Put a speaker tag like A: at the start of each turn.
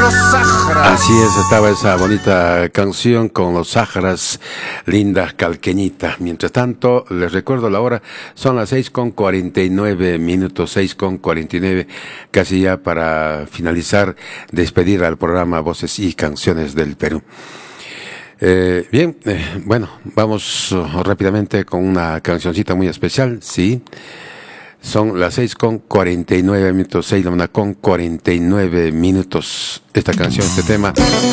A: Así es, estaba esa bonita canción con los Sáharas, linda calqueñita. Mientras tanto, les recuerdo la hora, son las 6:49, 6:49, casi ya para finalizar, despedir al programa Voces y Canciones del Perú. Bueno, vamos rápidamente con una cancioncita muy especial, sí. Son las 6:49, 6:49. Esta canción, este tema